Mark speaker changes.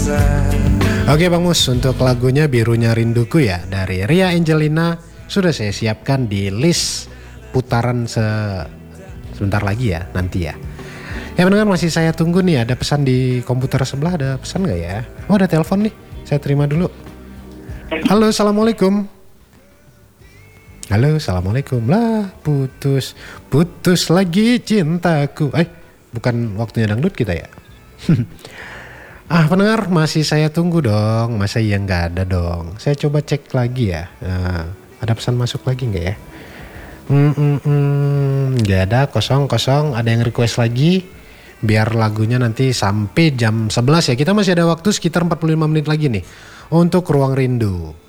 Speaker 1: Oke Bang Mus, untuk lagunya Birunya Rinduku ya dari Ria Angelina sudah saya siapkan di list putaran sebentar lagi ya nanti ya. Ya mendengar masih saya tunggu nih, ada pesan di komputer sebelah, ada pesan nggak ya? Oh ada telepon nih, saya terima dulu. Halo, assalamualaikum. Halo, assalamualaikum. Lah, putus lagi cintaku. Bukan waktunya dangdut kita ya? Pendengar masih saya tunggu dong. Masa iya nggak ada dong? Saya coba cek lagi ya. Nah, ada pesan masuk lagi nggak ya? Nggak ada, kosong. Ada yang request lagi? Biar lagunya nanti sampai jam 11 ya. Kita masih ada waktu sekitar 45 menit lagi nih untuk Ruang Rindu.